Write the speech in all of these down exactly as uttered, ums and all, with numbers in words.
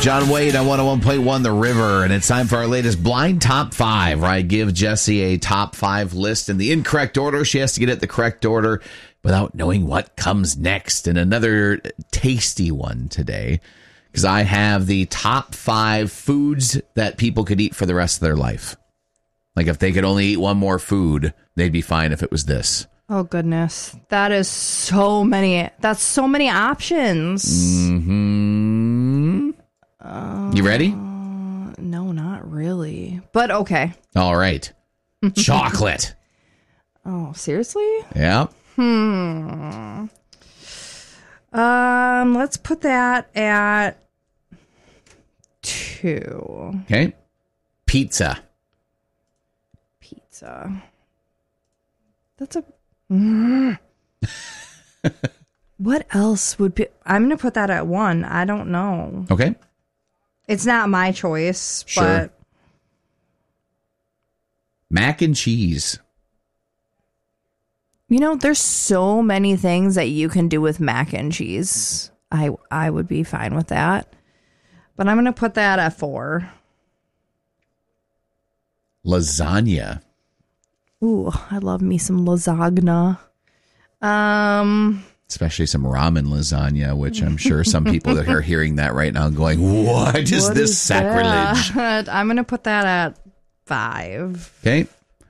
John Wade on one oh one point one The River, and it's time for our latest blind top five, where I give Jessie a top five list in the incorrect order. She has to get it the correct order without knowing what comes next. And another tasty one today, because I have the top five foods that people could eat for the rest of their life. Like if they could only eat one more food, they'd be fine if it was this. Oh, goodness. That is so many. That's so many options. Mm-hmm. Uh, you ready? No, not really. But okay. All right. Chocolate. Oh, seriously? Yeah. Hmm. Um, let's put that at two. Okay. Pizza. Pizza. That's a... Mm. What else would be... I'm going to put that at one. I don't know. Okay. It's not my choice, Sure. but... Mac and cheese. You know, there's so many things that you can do with mac and cheese. I I would be fine with that. But I'm going to put that at four. Lasagna. Ooh, I love me some lasagna. Um, Especially some ramen lasagna, which I'm sure some people that are hearing that right now going, what is what this is sacrilege? that? I'm going to put that at five. Okay.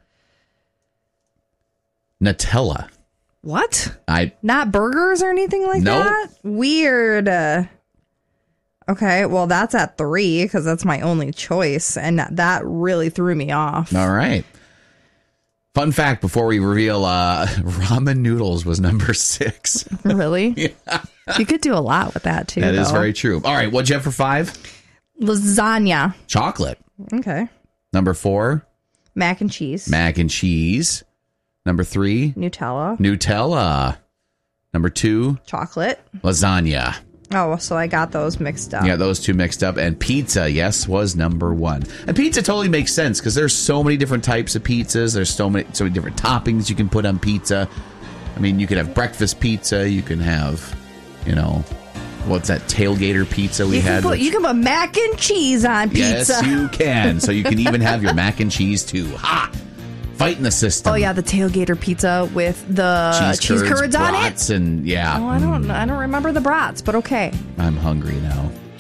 Nutella. What? I Not burgers or anything like Nope. that? Weird. Uh, okay, well, that's at three because that's my only choice. And that really threw me off. All right. Fun fact before we reveal, uh, ramen noodles was number six. Really? Yeah. You could do a lot with that, too. That though. is very true. All right. What'd you have for five? Lasagna. Chocolate. Okay. Number four, Mac and cheese. mac and cheese. Number three, Nutella. Nutella. Number two, Chocolate. lasagna. Oh, so I got those mixed up. Yeah, those two mixed up. And pizza, yes, was number one. And pizza totally makes sense because there's so many different types of pizzas. There's so many, so many different toppings you can put on pizza. I mean, you can have breakfast pizza. You can have, you know, what's that tailgater pizza we you had? Can put, which, you can put mac and cheese on pizza. yes, you can. So you can even have your mac and cheese too. Ha! Fighting the system. Oh yeah, the tailgater pizza with the cheese, cheese curds, curds on it. brats, and yeah. Oh, I don't, I don't remember the brats, but okay. I'm hungry now.